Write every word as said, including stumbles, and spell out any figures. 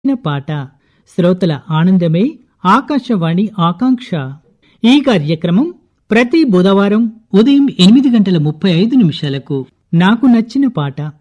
నచ్చిన పాట శ్రోతల ఆనందమే ఆకాశవాణి ఆకాంక్ష. ఈ కార్యక్రమం ప్రతి బుధవారం ఉదయం ఎనిమిది గంటల ముప్పై ఐదు నిమిషాలకు నాకు నచ్చిన పాట